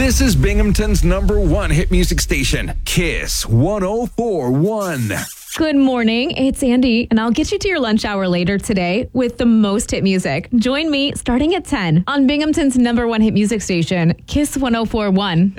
This is Binghamton's number one hit music station, Kiss 104.1. Good morning, it's Andy, and I'll get you to your lunch hour later today with the most hit music. Join me starting at 10 on Binghamton's number one hit music station, Kiss 104.1.